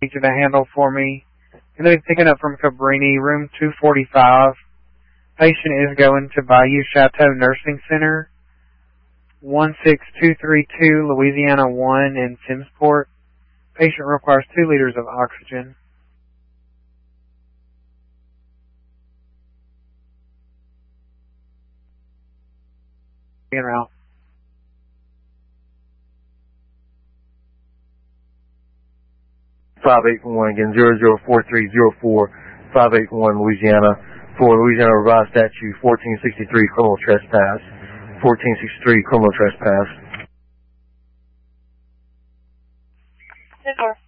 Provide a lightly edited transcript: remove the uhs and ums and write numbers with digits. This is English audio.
need you to handle for me. Going to be picking up from Cabrini, room 245. Patient is going to Bayou Chateau Nursing Center, 16232 Louisiana 1 in Simmsport. Patient requires 2 liters of oxygen. En route. Again, 004304, 581 Louisiana, for Louisiana Revised Statute 1463, criminal trespass. 1463, criminal trespass. 10-4.